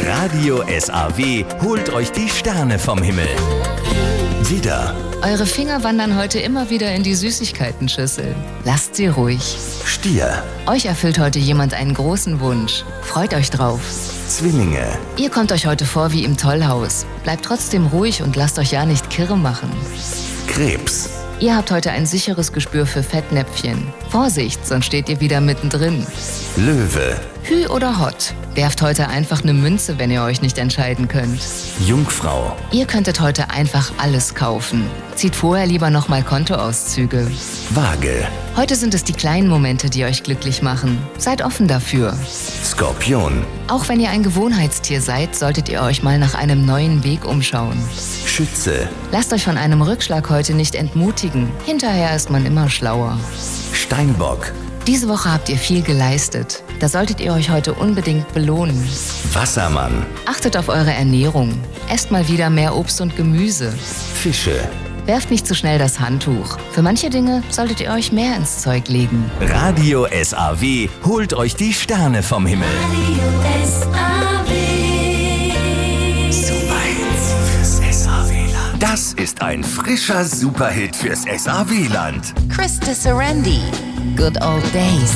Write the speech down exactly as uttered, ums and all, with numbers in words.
Radio S A W holt euch die Sterne vom Himmel. Widder, Eure Finger wandern heute immer wieder in die Süßigkeitenschüssel. Lasst sie ruhig. Stier, Euch erfüllt heute jemand einen großen Wunsch. Freut euch drauf. Zwillinge, Ihr kommt euch heute vor wie im Tollhaus. Bleibt trotzdem ruhig und lasst euch ja nicht kirre machen. Krebs, Ihr habt heute ein sicheres Gespür für Fettnäpfchen. Vorsicht, sonst steht ihr wieder mittendrin. Löwe, Hü oder Hott. Werft heute einfach eine Münze, wenn ihr euch nicht entscheiden könnt. Jungfrau, Ihr könntet heute einfach alles kaufen. Zieht vorher lieber nochmal Kontoauszüge. Waage, Heute sind es die kleinen Momente, die euch glücklich machen. Seid offen dafür. Skorpion, Auch wenn ihr ein Gewohnheitstier seid, solltet ihr euch mal nach einem neuen Weg umschauen. Schütze, Lasst euch von einem Rückschlag heute nicht entmutigen. Hinterher ist man immer schlauer. Steinbock, Diese Woche habt ihr viel geleistet. Da solltet ihr euch heute unbedingt belohnen. Wassermann, Achtet auf eure Ernährung. Esst mal wieder mehr Obst und Gemüse. Fische. Werft nicht zu schnell das Handtuch. Für manche Dinge solltet ihr euch mehr ins Zeug legen. Radio S A W holt euch die Sterne vom Himmel. Radio S A W. Super Hits fürs S A W-Land. Das ist ein frischer Superhit fürs S A W-Land. Krista Serendi. Good old days.